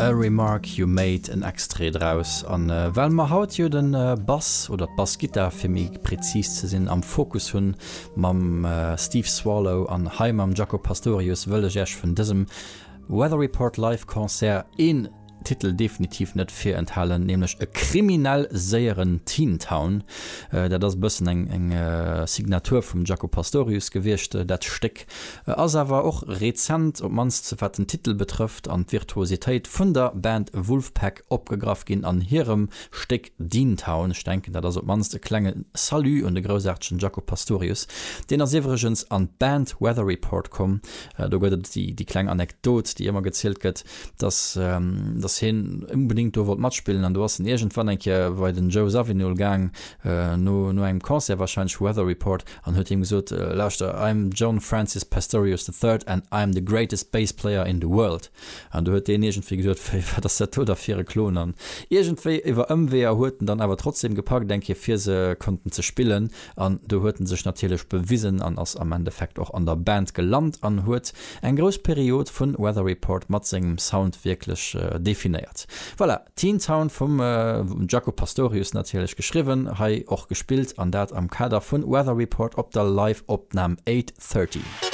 A remark you made en extra draus an well ma haut jo den Bass oder Bassgitter fir mig präzis ze sinn am Fokus hunn mam Steve Swallow an Heim am Jaco Pastorius wëllegch vun diesem Weather Report Live Konzert in Titel definitiv net fir enthalen, nämlich e kriminell säieren Teentown, der das bëssen eng Signatur vom Jaco Pastorius gewircht, dat Steck as war auch rezent ob mans zu wat den Titel betrifft an Virtuosität vun der Band Wolfpack opgegraf gin an hirem Steck Teentown. Ich denke dat op mans de klenge Salü und de grosäschen Jaco Pastorius, den er severgens an Band Weather Report kom. Da gott die kleng Anekdot, die immer gezielt gëtt, dass hin unbedingt do mat spielen an du hast egent van enke bei den Joe Zawinul gang no eng Konzert wahrscheinlich Weather Report an huet ihm gesot lauschte I'm John Francis Pastorius III and I'm the greatest bass player in the world an du huet den egent gesot das der fir Klon an egentéi iwwer ëmweer hueten dann aber trotzdem gepackt denke fir se konnten ze spillen an du hueten sech natürlich bewiesen an ass am Endeffekt auch an der Band gelernt an huet eng gros Period vun Weather Report mat segem Sound wirklich definiert. Voilà, Teentown vom Jaco Pastorius natürlich geschrieben, hai auch gespielt an dat am Kader von Weather Report op der Live-Opnahme 8:30.